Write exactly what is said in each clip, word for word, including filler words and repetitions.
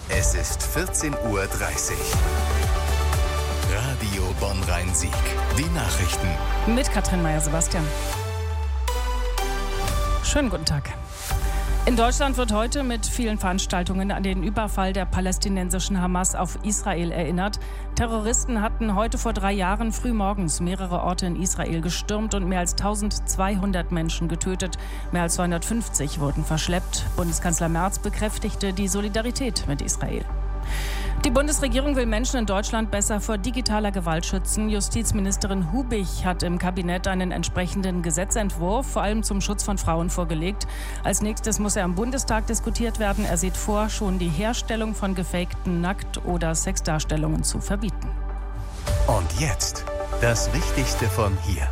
Es ist vierzehn Uhr dreißig. Radio Bonn-Rhein-Sieg. Die Nachrichten. Mit Katrin Meyer-Sebastian. Schönen guten Tag. In Deutschland wird heute mit vielen Veranstaltungen an den Überfall der palästinensischen Hamas auf Israel erinnert. Terroristen hatten heute vor drei Jahren frühmorgens mehrere Orte in Israel gestürmt und mehr als eintausendzweihundert Menschen getötet. Mehr als zweihundertfünfzig wurden verschleppt. Bundeskanzler Merz bekräftigte die Solidarität mit Israel. Die Bundesregierung will Menschen in Deutschland besser vor digitaler Gewalt schützen. Justizministerin Hubich hat im Kabinett einen entsprechenden Gesetzentwurf, vor allem zum Schutz von Frauen, vorgelegt. Als nächstes muss er im Bundestag diskutiert werden. Er sieht vor, schon die Herstellung von gefakten Nackt- oder Sexdarstellungen zu verbieten. Und jetzt das Wichtigste von hier.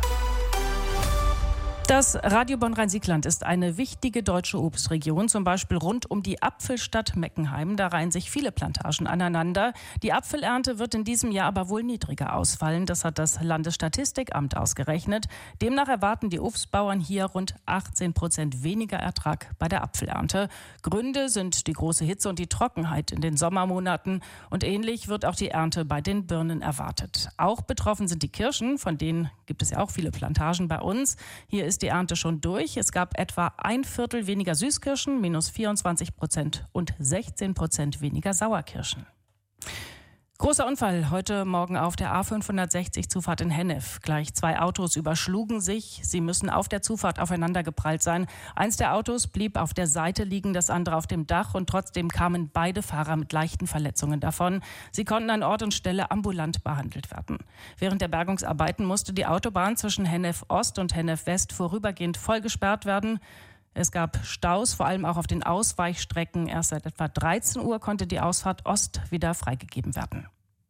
Das Radio Bonn-Rhein-Sieg-Land ist eine wichtige deutsche Obstregion, zum Beispiel rund um die Apfelstadt Meckenheim. Da reihen sich viele Plantagen aneinander. Die Apfelernte wird in diesem Jahr aber wohl niedriger ausfallen. Das hat das Landesstatistikamt ausgerechnet. Demnach erwarten die Obstbauern hier rund achtzehn Prozent weniger Ertrag bei der Apfelernte. Gründe sind die große Hitze und die Trockenheit in den Sommermonaten. Und ähnlich wird auch die Ernte bei den Birnen erwartet. Auch betroffen sind die Kirschen, von denen gibt es ja auch viele Plantagen bei uns. Hier ist die Ernte schon durch. Es gab etwa ein Viertel weniger Süßkirschen, minus vierundzwanzig Prozent und sechzehn Prozent weniger Sauerkirschen. Großer Unfall heute Morgen auf der A fünfhundertsechzig Zufahrt in Hennef. Gleich zwei Autos überschlugen sich. Sie müssen auf der Zufahrt aufeinander geprallt sein. Eins der Autos blieb auf der Seite liegen, das andere auf dem Dach. Und trotzdem kamen beide Fahrer mit leichten Verletzungen davon. Sie konnten an Ort und Stelle ambulant behandelt werden. Während der Bergungsarbeiten musste die Autobahn zwischen Hennef Ost und Hennef West vorübergehend voll gesperrt werden. Es gab Staus, vor allem auch auf den Ausweichstrecken. Erst seit etwa dreizehn Uhr konnte die Ausfahrt Ost wieder freigegeben werden.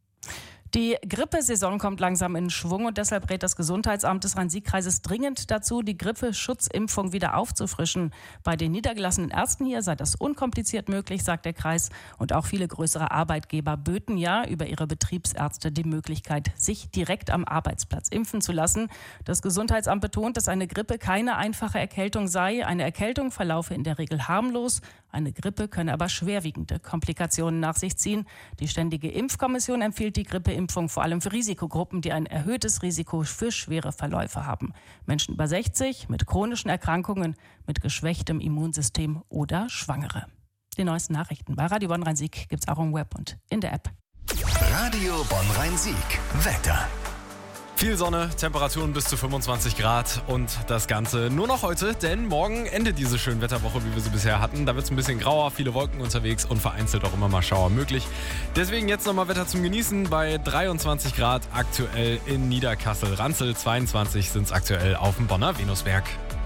Die Grippesaison kommt langsam in Schwung und deshalb rät das Gesundheitsamt des Rhein-Sieg-Kreises dringend dazu, die Grippeschutzimpfung wieder aufzufrischen. Bei den niedergelassenen Ärzten hier sei das unkompliziert möglich, sagt der Kreis. Und auch viele größere Arbeitgeber böten ja über ihre Betriebsärzte die Möglichkeit, sich direkt am Arbeitsplatz impfen zu lassen. Das Gesundheitsamt betont, dass eine Grippe keine einfache Erkältung sei. Eine Erkältung verlaufe in der Regel harmlos. Eine Grippe könne aber schwerwiegende Komplikationen nach sich ziehen. Die Ständige Impfkommission empfiehlt die Grippeimpfung vor allem für Risikogruppen, die ein erhöhtes Risiko für schwere Verläufe haben. Menschen über sechzig, mit chronischen Erkrankungen, mit geschwächtem Immunsystem oder Schwangere. Die neuesten Nachrichten bei Radio Bonn-Rhein-Sieg gibt es auch im Web und in der App. Radio Bonn-Rhein-Sieg. Wetter. Viel Sonne, Temperaturen bis zu fünfundzwanzig Grad und das Ganze nur noch heute, denn morgen endet diese schöne Wetterwoche, wie wir sie bisher hatten. Da wird es ein bisschen grauer, viele Wolken unterwegs und vereinzelt auch immer mal Schauer möglich. Deswegen jetzt nochmal Wetter zum Genießen bei dreiundzwanzig Grad aktuell in Niederkassel-Ranzel, zweiundzwanzig sind es aktuell auf dem Bonner Venusberg.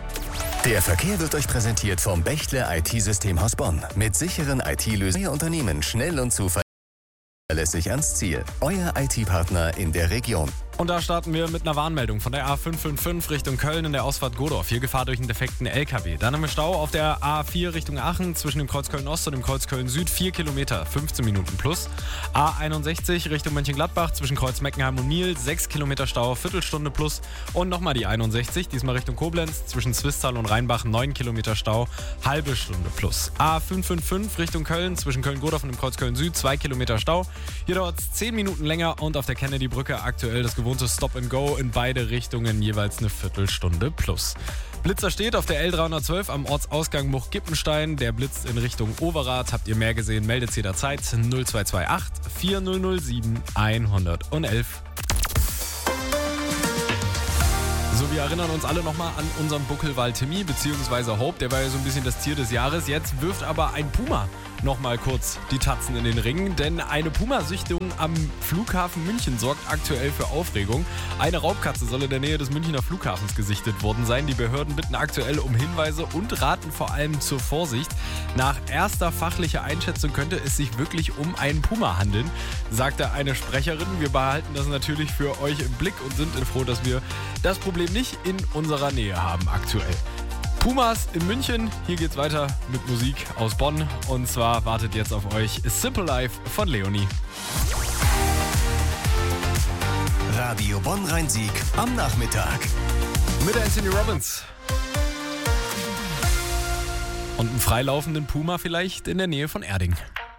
Der Verkehr wird euch präsentiert vom Bechtle I T-Systemhaus Bonn. Mit sicheren I T-Lösungen Ihr Unternehmen schnell und zuverlässig ans Ziel. Euer I T-Partner in der Region. Und da starten wir mit einer Warnmeldung von der A fünf fünf fünf Richtung Köln in der Ausfahrt Godorf. Hier Gefahr durch einen defekten L K W. Dann haben wir Stau auf der A vier Richtung Aachen zwischen dem Kreuz Köln-Ost und dem Kreuz Köln-Süd. vier Kilometer, fünfzehn Minuten plus. A einundsechzig Richtung Mönchengladbach zwischen Kreuz Meckenheim und Niel. sechs Kilometer Stau, Viertelstunde plus. Und nochmal die einundsechzig, diesmal Richtung Koblenz zwischen Swisttal und Rheinbach. neun Kilometer Stau, halbe Stunde plus. A fünf fünf fünf Richtung Köln zwischen Köln-Godorf und dem Kreuz Köln-Süd. zwei Kilometer Stau. Hier dauert es zehn Minuten länger und auf der Kennedy-Brücke aktuell das gewohnte Stop and Go in beide Richtungen jeweils eine Viertelstunde plus. Blitzer steht auf der L dreihundertzwölf am Ortsausgang Much-Gippenstein. Der blitzt in Richtung Overath. Habt ihr mehr gesehen, meldet jederzeit null zwei zwei acht vier null null sieben eins eins eins. So, wir erinnern uns alle nochmal an unseren Buckelwal Timmy bzw. Hope. Der war ja so ein bisschen das Tier des Jahres. Jetzt wirft aber ein Puma nochmal kurz die Tatzen in den Ring, denn eine Puma-Sichtung am Flughafen München sorgt aktuell für Aufregung. Eine Raubkatze soll in der Nähe des Münchner Flughafens gesichtet worden sein. Die Behörden bitten aktuell um Hinweise und raten vor allem zur Vorsicht. Nach erster fachlicher Einschätzung könnte es sich wirklich um einen Puma handeln, sagte eine Sprecherin. Wir behalten das natürlich für euch im Blick und sind froh, dass wir das Problem nicht in unserer Nähe haben aktuell. Pumas in München, hier geht's weiter mit Musik aus Bonn und zwar wartet jetzt auf euch Simple Life von Leonie. Radio Bonn-Rhein-Sieg am Nachmittag. Mit Anthony Robbins. Und einem freilaufenden Puma vielleicht in der Nähe von Erding.